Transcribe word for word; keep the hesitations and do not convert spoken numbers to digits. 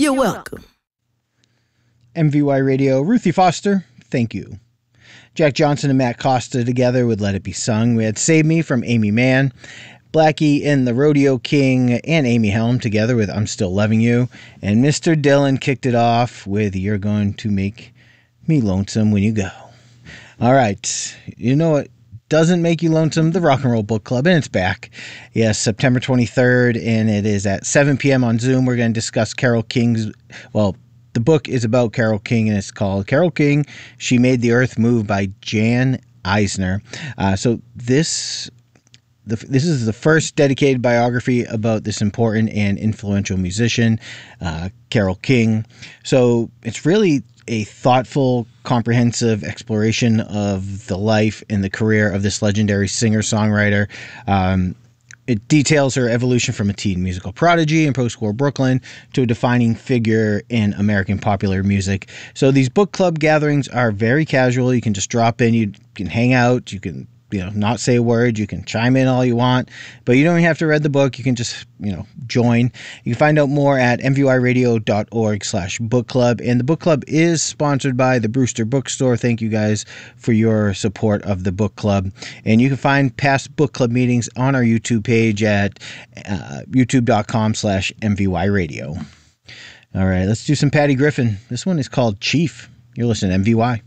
You're welcome. M V Y Radio, Ruthie Foster, thank you. Jack Johnson and Matt Costa together with Let It Be Sung. We had Save Me from Amy Mann. Blackie and the Rodeo King and Amy Helm together with I'm Still Loving You. And Mister Dylan kicked it off with You're Going to Make Me Lonesome When You Go. All right. You know what doesn't make you lonesome? The Rock and Roll Book Club, and it's back. Yes, September twenty-third, and it is at seven p.m. on Zoom. We're going to discuss Carole King's, well, the book is about Carole King, and it's called Carole King, She Made the Earth Move by Jan Eisner. Uh, so this the, this is the first dedicated biography about this important and influential musician, uh, Carole King. So it's really a thoughtful, comprehensive exploration of the life and the career of this legendary singer-songwriter. Um, It details her evolution from a teen musical prodigy in post-war Brooklyn to a defining figure in American popular music. So these book club gatherings are very casual. You can just drop in. You can hang out. You can, you know, not say a word. You can chime in all you want, but you don't even have to read the book. You can just, you know, join. You can find out more at mvyradio.org slash book club. And the book club is sponsored by the Brewster Bookstore. Thank you guys for your support of the book club. And you can find past book club meetings on our YouTube page at uh, youtube.com slash mvyradio. All right, let's do some Patty Griffin. This one is called Chief. You're listening to M V Y.